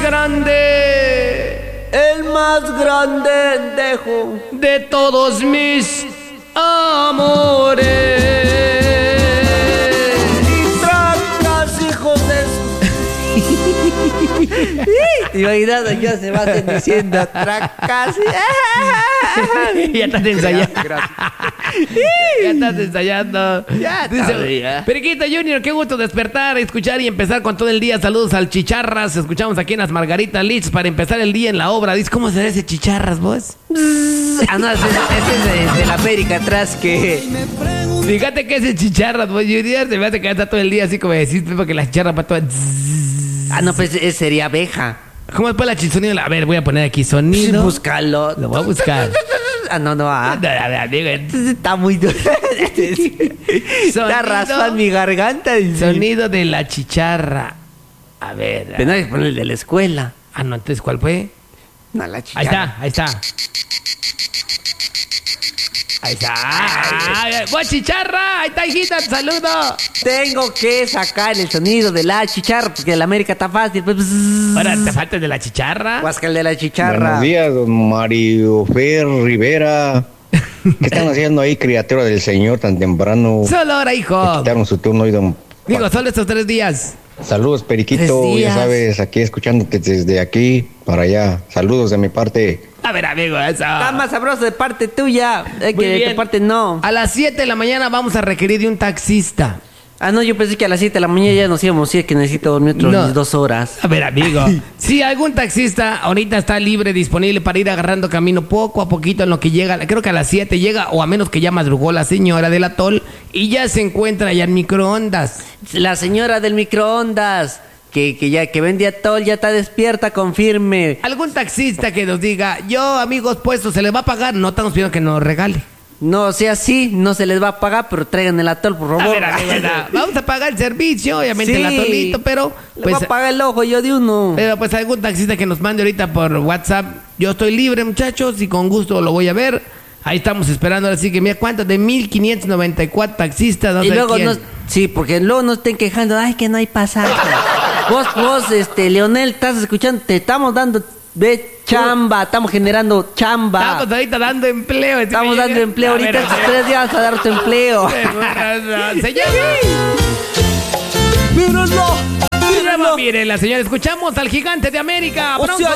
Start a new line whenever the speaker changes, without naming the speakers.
grande.
El más grande dejo
de todos mis amores.
Y tracas, hijos de su... Imaginando, yo se va diciendo tracas.
Ya estás ensayando. Ya estás ensayando.
Ya
dice, Periquito Junior, qué gusto despertar, escuchar y empezar con todo el día. Saludos al Chicharras. Escuchamos aquí en las Margarita Leeds para empezar el día en la obra. Dice, ¿cómo será ese Chicharras, vos?
Ah, no, ese es de la América atrás que...
Fíjate que ese Chicharras, vos, Junior, se me hace que está todo el día así como decís, porque la chicharra para todo.
Ah, no, pues ese sería abeja.
¿Cómo es el sonido? A ver, voy a poner aquí sonido.
Búscalo.
Lo voy a buscar.
Ah, no. Está muy duro. Está raspando mi garganta.
Sonido de la chicharra. A ver.
Pero no hay que poner el de la escuela.
Ah, no, entonces, ¿cuál fue?
No, la chicharra.
Ahí está. ¡Vos, chicharra! Ahí está, hijita, te saludo.
Tengo que sacar el sonido de la chicharra porque el América está fácil.
Ahora, ¿te falta el de la chicharra?
Guasca el de la chicharra.
Buenos días, don Mario Fer Rivera. ¿Qué están haciendo ahí, criatura del Señor, tan temprano?
Solo ahora, hijo.
Quitaron su turno hoy, don...
Digo, solo estos 3 días.
Saludos, Periquito, ya sabes, aquí escuchándote desde aquí para allá. Saludos de mi parte.
A ver, amigo, eso.
Está más sabroso de parte tuya, que de tu parte no.
A las 7 de la mañana vamos a requerir de un taxista.
Ah, no, yo pensé que a las 7 de la mañana ya nos íbamos a ir, que necesito dormir otras 2 horas.
A ver, amigo, si algún taxista ahorita está libre, disponible para ir agarrando camino poco a poquito en lo que llega, creo que a las 7 llega, o a menos que ya madrugó la señora del atol y ya se encuentra allá en microondas.
La señora del microondas, que vende atol, ya está despierta, confirme.
Algún taxista que nos diga, yo, amigos, puestos, ¿se les va a pagar? No estamos pidiendo que nos regale.
No, o sea, sí, no se les va a pagar, pero traigan el atol, por favor.
A ver, vamos a pagar el servicio, obviamente sí, el atolito, pero...
Pues, le voy a pagar el ojo yo de uno.
Pero pues algún taxista que nos mande ahorita por WhatsApp, yo estoy libre, muchachos, y con gusto lo voy a ver. Ahí estamos esperando, así que mira cuántos, de 1,594 taxistas, no
y
sé
luego
quién.
Sí, porque luego nos estén quejando, ay, que no hay pasaje. vos, Leonel, estás escuchando, te estamos dando... de chamba, estamos generando chamba.
Estamos ahorita dando empleo.
Estamos dando empleo. Ahorita estos 3 días a dar tu empleo.
Señor.
Mírenlo.
Mire, la señora, escuchamos al gigante de América.
O sea,